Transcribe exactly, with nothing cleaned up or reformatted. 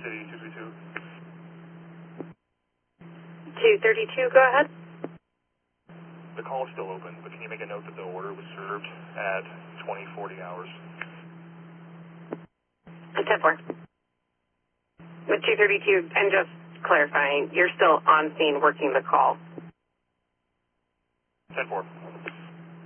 City two thirty-two. two thirty-two, go ahead. The call is still open, but can you make a note that the order was served at twenty forty hours? ten four. With two thirty-two, and just clarifying, you're still on scene working the call. ten four.